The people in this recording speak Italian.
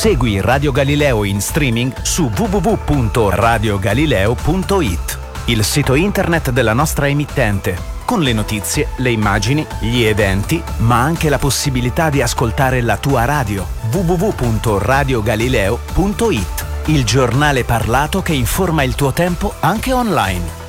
Segui Radio Galileo in streaming su www.radiogalileo.it, il sito internet della nostra emittente, con le notizie, le immagini, gli eventi, ma anche la possibilità di ascoltare la tua radio. www.radiogalileo.it, il giornale parlato che informa il tuo tempo anche online.